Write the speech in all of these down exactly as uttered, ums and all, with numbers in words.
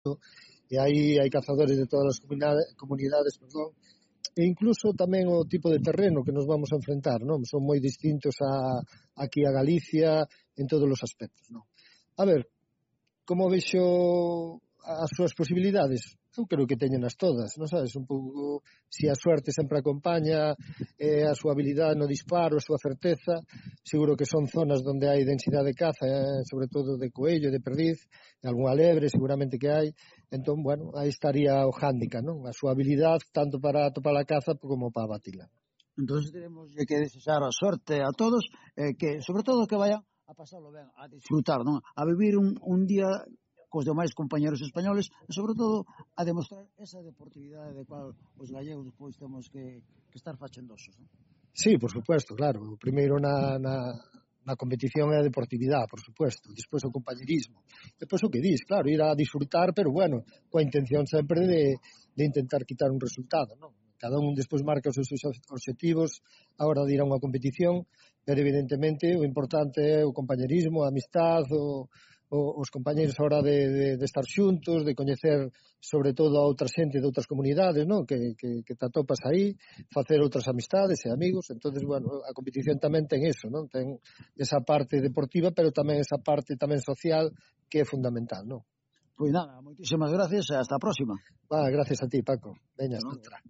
e aí hai cazadores de todas as comunidades, comunidades perdón, e incluso tamén o tipo de terreno que nos vamos a enfrentar, non? Son moi distintos a aquí a Galicia en todos os aspectos, non? A ver, como vexo as súas posibilidades? Eu creo que teñen as todas, non sabes? Un pouco, se a suerte sempre acompaña, eh, a súa habilidade no disparo, a súa certeza, seguro que son zonas onde hai densidade de caza, eh, sobre todo de coello, de perdiz, de algunha lebre, seguramente que hai. Entón, bueno, aí estaría o hándicap, non? A súa habilidade tanto para atopar a caza como para abatila. Entón, tenemos que desexar a sorte a todos, eh, que, sobre todo, que vayan a pasarlo ben, a disfrutar, non? A vivir un, un día cos demais compañeros españoles e, sobre todo, a demostrar esa deportividade de cual os gallegos pois temos que, que estar fachendosos, non? Sí, por supuesto, claro. O primeiro na, na, na competición é a deportividade, por supuesto. Despois o compañerismo. Despois o que dis, claro, ir a disfrutar, pero bueno, coa intención sempre de, de intentar quitar un resultado, non? Cada un despois marca os seus obxectivos a hora de ir a unha competición, pero evidentemente o importante é o compañerismo, a amistad, o, o, os compañeros a hora de, de, de estar xuntos, de coñecer sobre todo a outra xente de outras comunidades, non? Que, que, que te atopas aí, facer outras amistades e amigos. Entonces, bueno, a competición tamén ten eso, non? Ten esa parte deportiva, pero tamén esa parte tamén social que é fundamental, non? Pois nada, moitísimas gracias e hasta a próxima. Va, gracias a ti, Paco. Veña, hasta outra.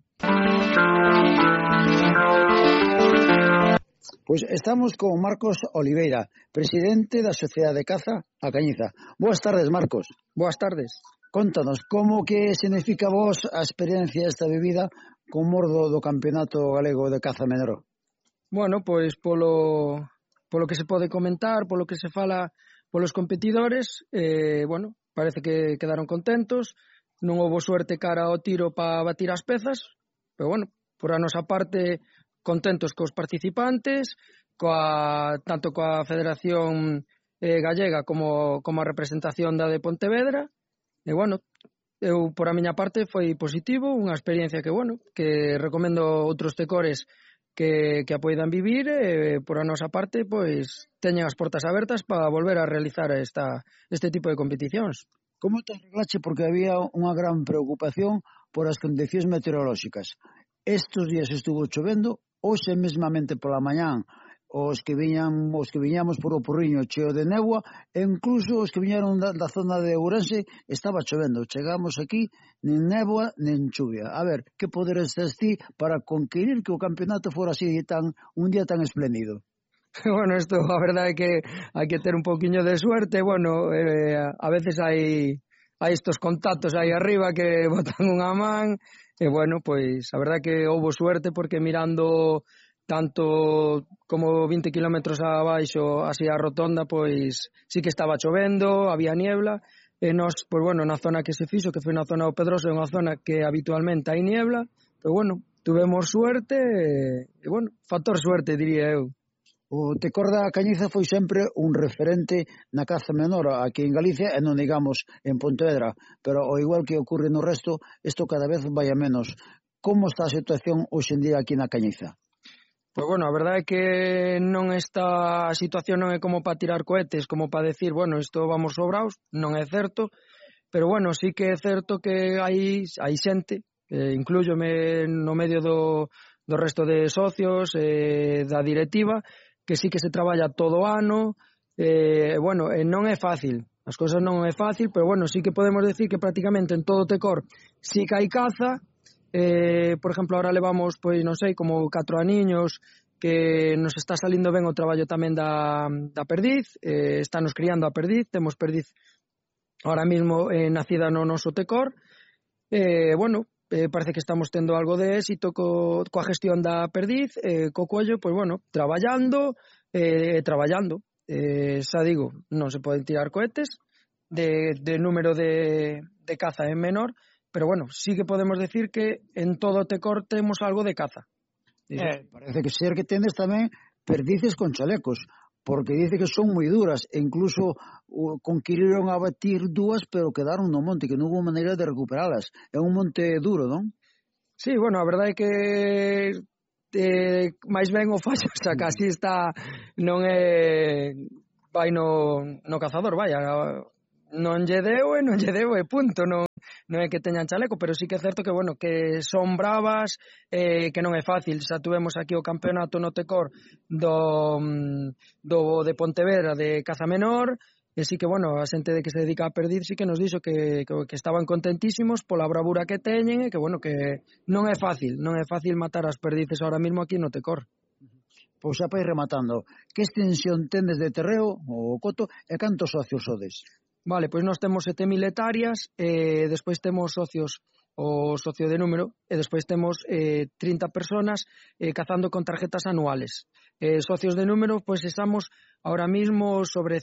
Pois estamos con Marcos Oliveira, presidente da Sociedade de Caza A Cañiza. Boas tardes, Marcos. Boas tardes. Contanos, como que significa vos a experiencia esta vivida con mordo do Campeonato Galego de Caza Menor? Bueno, pois polo, polo que se pode comentar, polo que se fala polos competidores, eh, bueno, parece que quedaron contentos, non houbo suerte cara ao tiro para batir as pezas, pero bueno, por a nosa parte, contentos cos participantes, coa, tanto coa Federación eh, Gallega como, como a representación da de Pontevedra, e bueno, eu por a miña parte foi positivo, unha experiencia que, bueno, que recomendo outros tecores que, que a poidan vivir e por a nosa parte, pois, teñen as portas abertas para volver a realizar esta, este tipo de competicións. Como te arreglache? Porque había unha gran preocupación por as condicións meteorolóxicas. Estos días estuvo chovendo, hoxe mesmamente pola mañán, os que viñan, os que viñamos por o Porriño cheo de néboa, e incluso os que viñeron da, da zona de Ourense estaba chovendo. Chegamos aquí, nin néboa, nin chuvia. A ver, que poderes tes ti para conquerir que o campeonato fora así tan, un día tan espléndido? Bueno, isto a verdade é que hai que ter un poquinho de suerte. Bueno, eh, a veces hai hai estos contactos aí arriba que botan unha man, e bueno, pois a verdade é que houbo suerte porque mirando tanto como vinte kilómetros abaixo así a rotonda, pois sí que estaba chovendo, había niebla, e nós, pois bueno, na zona que se fixo, que foi na zona do Pedroso, é unha zona que habitualmente hai niebla, pero bueno, tuvemos suerte, e, e bueno, factor suerte, diría eu. O Tecor da Cañiza foi sempre un referente na caza menor aquí en Galicia e non digamos en Pontevedra, pero ao igual que ocorre no resto, isto cada vez vai a menos. Como está a situación hoxe en día aquí na Cañiza? Pois bueno, a verdade é que non está, a situación non é como para tirar cohetes, como para decir, bueno, isto vamos sobraos, non é certo, pero bueno, sí que é certo que hai, hai xente, eh, inclúyome no medio do, do resto de socios, eh, da directiva, que sí que se traballa todo o ano, eh, bueno, eh, non é fácil, as cousas non é fácil, pero bueno, sí que podemos decir que prácticamente en todo o Tecor sí que hai caza. Eh, por exemplo, ahora levamos, pois non sei, como catro aniños que nos está salindo ben o traballo tamén da, da perdiz, eh, está nos criando a perdiz, temos perdiz ahora mismo eh, nacida no noso Tecor, eh, bueno, eh, parece que estamos tendo algo de éxito co, coa gestión da perdiz, eh, co coello, pois bueno, traballando, eh, traballando, eh, xa digo, non se poden tirar cohetes, de, de número de, de caza é menor, pero bueno, sí que podemos decir que en todo o Tecor temos algo de caza. Eh, parece que ser que tendes tamén perdices con chalecos, porque dice que son moi duras, e incluso uh, conquiriron a batir dúas, pero quedaron no monte, que non hubo maneira de recuperalas. É un monte duro, non? Sí, bueno, a verdade é que eh, máis ben o fallo, xa casi está, non é, vai no, no cazador, vai, non lle deu e non lle deu e punto, non, non é que teñan chaleco, pero sí que é certo que, bueno, que son bravas, eh, que non é fácil. Xa tuvemos aquí o campeonato no Tecor do, do de Pontevedra de caza menor, e sí que, bueno, a xente de que se dedica a perdiz sí que nos dixo que, que, que estaban contentísimos pola bravura que teñen e que, bueno, que non é fácil, non é fácil matar as perdices ahora mismo aquí no Tecor. Pois xa para ir rematando, que extensión tendes de terreo, o coto, e cantos socios sodes? Vale, pois nós temos sete mil hectáreas, e despois temos socios, o socio de número, e despois temos eh, trinta personas eh, cazando con tarjetas anuales. Eh, socios de número, pois estamos ahora mismo sobre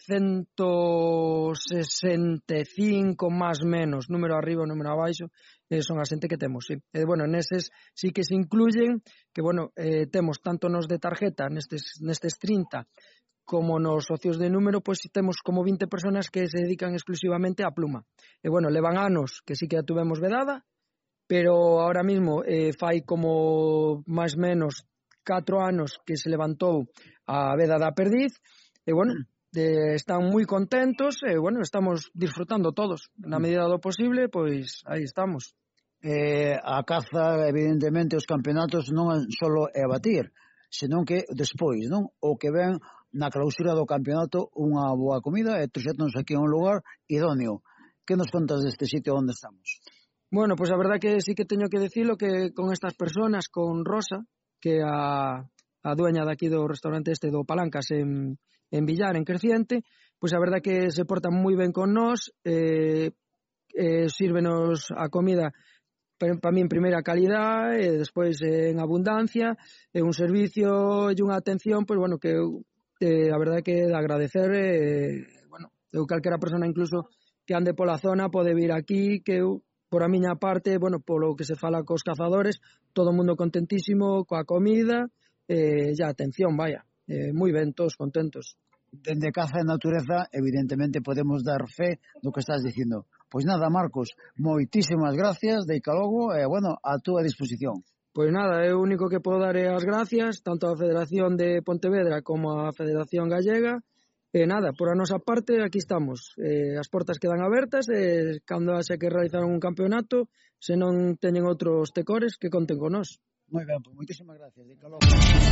ciento sesenta e cinco máis menos, número arriba, número abaixo, eh, son a xente que temos, sí. E, bueno, neses sí que se incluyen, que, bueno, eh, temos tanto nos de tarjeta, nestes, nestes trinta, como nos socios de número, pois temos como vinte personas que se dedican exclusivamente á pluma. E, bueno, levan anos que sí que a tuvemos vedada, pero ahora mismo eh, fai como máis menos catro anos que se levantou a veda da perdiz, e, bueno, eh, están moi contentos, e, bueno, estamos disfrutando todos. Na medida do posible, pois aí estamos. Eh, a caza, evidentemente, os campeonatos non é só é batir, senón que despois, non? O que ven na clausura do campeonato unha boa comida e trouxétonos aquí a un lugar idóneo. Que nos contas deste sitio onde estamos? Bueno, pois a verdad que sí que teño que decirlo que con estas personas, con Rosa, que a, a dueña daqui do restaurante este do Palancas en, en Villar, en Creciente, pois a verdad que se portan moi ben con nós, eh, eh, sírvenos a comida para mí en primeira calidad e despois en abundancia, e un servicio e unha atención, pois bueno, que eh, a verdade que de agradecer, eh, bueno, eu calquera persona incluso que ande pola zona pode vir aquí, que eu, por a miña parte, bueno, polo que se fala cos cazadores, todo o mundo contentísimo coa comida e eh, a atención, vaya, eh, moi ben, todos contentos. Dende Caza e Natureza, evidentemente, podemos dar fe do que estás dicindo. Pois nada, Marcos, moitísimas gracias, deica logo, e, bueno, a túa disposición. Pois nada, é o único que podo dar é as gracias, tanto á Federación de Pontevedra como á Federación Gallega, e nada, por a nosa parte, aquí estamos. Eh, as portas quedan abertas, e cando haxe que realizar un campeonato, se non teñen outros tecores, que conten con nós. Moi ben, pois moitísimas gracias, deica logo.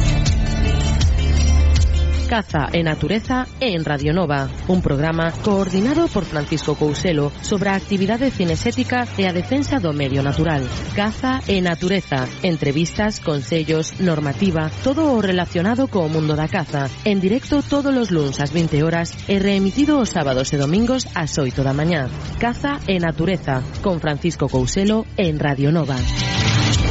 Caza e Natureza en Radio Nova, un programa coordinado por Francisco Couselo sobre a actividade cinexética e a defensa do medio natural. Caza e Natureza, entrevistas, consellos, normativa, todo o relacionado co mundo da caza, en directo todos os luns ás vinte horas e reemitido os sábados e domingos ás oito da mañá. Caza e Natureza, con Francisco Couselo en Radio Nova.